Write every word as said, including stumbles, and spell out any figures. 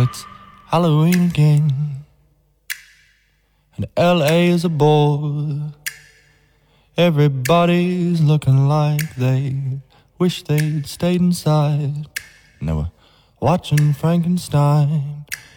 it's Halloween again, and L A is a bore. Everybody's looking like they wish they'd stayed inside, and they were watching Frankenstein